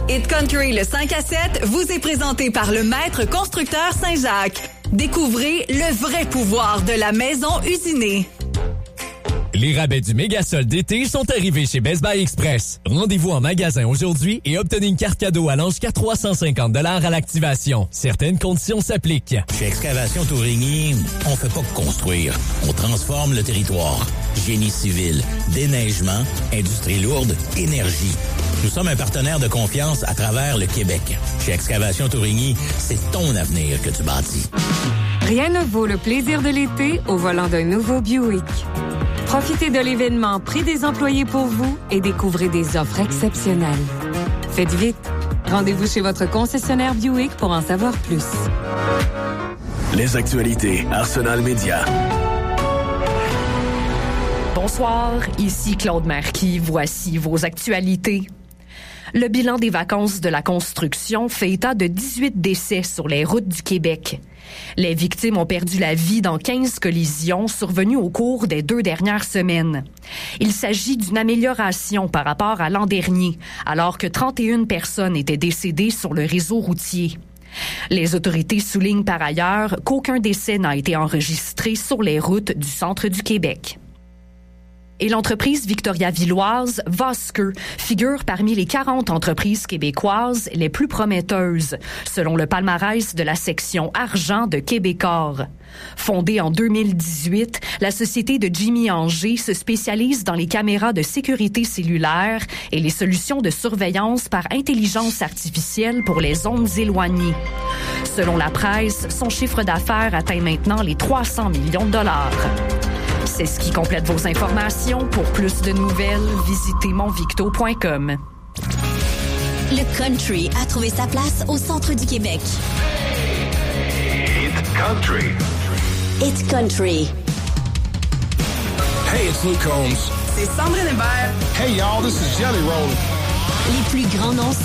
Hit Country le 5 à 7 vous est présenté par le Maître Constructeur Saint-Jacques. Découvrez le vrai pouvoir de la maison usinée. Les rabais du méga-solde d'été sont arrivés chez Best Buy Express. Rendez-vous en magasin aujourd'hui et obtenez une carte cadeau allant jusqu'à 350 $ à l'activation. Certaines conditions s'appliquent. Chez Excavation Tourigny, on fait pas que construire. On transforme le territoire. Génie civil, déneigement, industrie lourde, énergie. Nous sommes un partenaire de confiance à travers le Québec. Chez Excavation Tourigny, c'est ton avenir que tu bâtis. Rien ne vaut le plaisir de l'été au volant d'un nouveau Buick. Profitez de l'événement Prix des employés pour vous et découvrez des offres exceptionnelles. Faites vite. Rendez-vous chez votre concessionnaire Buick pour en savoir plus. Les actualités Arsenal Média. Bonsoir, ici Claude Marquis. Voici vos actualités. Le bilan des vacances de la construction fait état de 18 décès sur les routes du Québec. Les victimes ont perdu la vie dans 15 collisions survenues au cours des 2 dernières semaines. Il s'agit d'une amélioration par rapport à l'an dernier, alors que 31 personnes étaient décédées sur le réseau routier. Les autorités soulignent par ailleurs qu'aucun décès n'a été enregistré sur les routes du centre du Québec. Et l'entreprise victoriavilloise Vosker figure parmi les 40 entreprises québécoises les plus prometteuses, selon le palmarès de la section argent de Québecor. Fondée en 2018, la société de Jimmy Anger se spécialise dans les caméras de sécurité cellulaire et les solutions de surveillance par intelligence artificielle pour les zones éloignées. Selon la presse, son chiffre d'affaires atteint maintenant les 300 millions de dollars. C'est ce qui complète vos informations. Pour plus de nouvelles, visitez monvicto.com. Le country a trouvé sa place au centre du Québec. Hit Country. Hit Country. Hey, it's Luke Combs. C'est Sandrine Hébert. Hey, y'all, this is Jelly Roll. Les plus grands noms